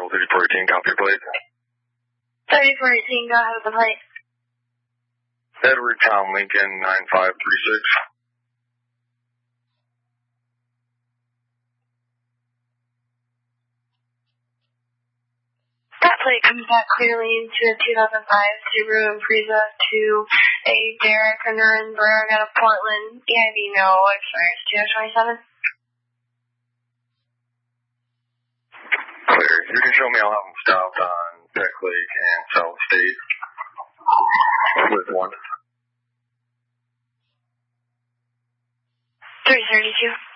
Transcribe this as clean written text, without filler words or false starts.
Seattle 3418, copy your plate. 3418, go ahead with the plate. Edward Tom Lincoln 9536. That plate comes back clearly into a 2005 Subaru Impreza to a Derek Nuremberg out of Portland. EID no expires 2027. Clear. You can show me I'll have them stopped on Beck Lake and South State with one. 332.